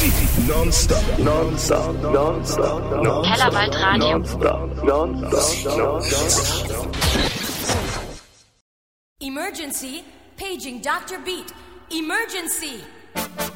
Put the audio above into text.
Non-stop. Kellerwald Radio. Emergency, paging Dr. Beat. Emergency!